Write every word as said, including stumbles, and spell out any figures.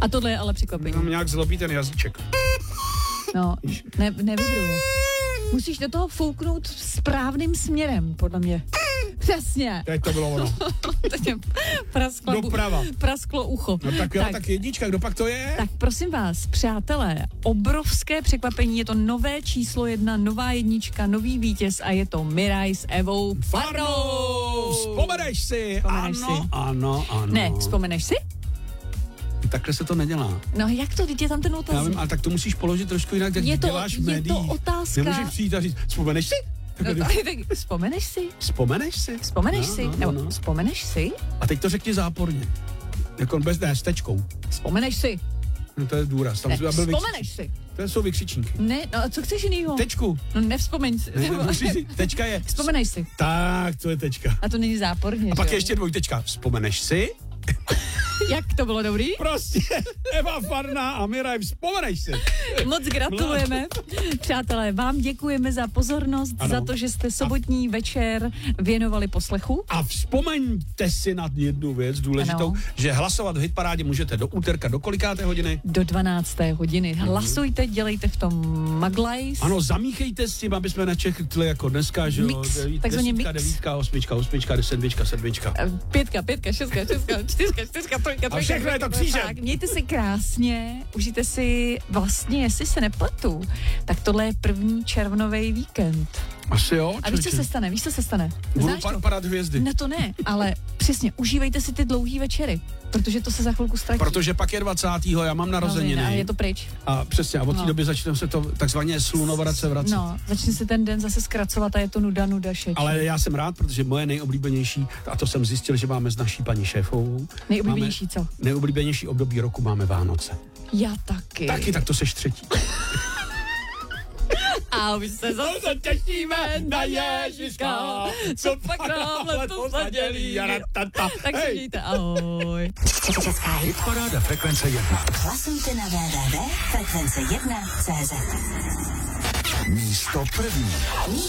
A tohle je ale překvapení. Mám nějak zlobí ten jazyček. No, ne, nevibruje. Musíš do toho fouknout správným směrem, podle mě. Přesně. Teď to bylo ono. Teď prasklo, Doprava. prasklo ucho. No tak jo, tak, tak jednička, kdo pak to je? Tak prosím vás, přátelé, obrovské překvapení, je to nové číslo jedna, nová jednička, nový vítěz a je to Miraj s Evou Farnou. Vzpomeneš si? Vzpomeneš ano, si? ano, ano. Ne, vzpomeneš si? Takhle se to nedělá. No jak to, teď je tam ten Já otazník. vím, ale tak to musíš položit trošku jinak, tak Je to- děláš v je to médiích. otázka. Nemůžeš přijít a říct, vzpomeneš si? No, to, tak, vzpomeneš si? Vzpomeneš si? Vzpomeneš No, si? no, Nebo no. vzpomeneš si? A teď to řekni záporně. Jako bez, ne, s tečkou. Vzpomeneš si? No to je důraz. Tam Ne, byl vzpomeneš si? To jsou vykřičníky. Ne, no a co chceš jinýho? Tečku. No nevzpomeň si. Ne, musíš si, tečka je. Vzpomeneš si. Tak, to je tečka. A to není záporně, A pak že je jo? ještě dvojtečka. Vzpomeneš si? Jak to bylo dobrý? Prostě Eva Farná a Miraj, vzpomeneš si. Moc gratulujeme. Přátelé, vám děkujeme za pozornost, Ano. za to, že jste sobotní večer věnovali poslechu. A vzpomeňte si na jednu věc důležitou, Ano. že hlasovat v hitparádě můžete do úterka do kolikáté hodiny? Do dvanácté hodiny. Hlasujte, dělejte v tom maglajs. Ano, zamíchejte s tím, aby jsme nečekli jako dneska, že jo, Mix, deví- takzvaně desítka, mix. devítka, osmička, osmička, sedmička, sedmička. Pětka, pětka, šestka, šestka, čtyřka, čtyřka, trojka, trojka. všechno je to trojka, křížem. tak, mějte se krásně, užijte si, vlastně, jestli se nepletu, tak tohle je první červnový víkend. Asi jo, A víš, co člověče. se stane, víš, co se stane? Budou Znáš pa- to? padat hvězdy. No to ne, ale přesně, užívejte si ty dlouhý večery, protože to se za chvilku ztratí. Protože pak je dvacátého já mám narozeniny. No, a je to pryč. A přesně, a od té No. doby začne se to takzvaně slunovrace vracet. No, začne se ten den zase zkracovat a je to nuda, nuda, šeč. Ale já jsem rád, protože moje nejoblíbenější, a to jsem zjistil, že máme s naší paní šéfovou. Nejoblíbenější co? Máme, nejoblíbenější období roku máme Vánoce. Já taky. Taky, tak to seš třetí. A už se zase těšíme na Ježiška, co pak nám letos nadělí. Tak se mějte, ahoj. Česká hit. Paráda frekvence jedna. Hlasujte na w w w tečka frekvence jedna tečka cé zet. Místo první.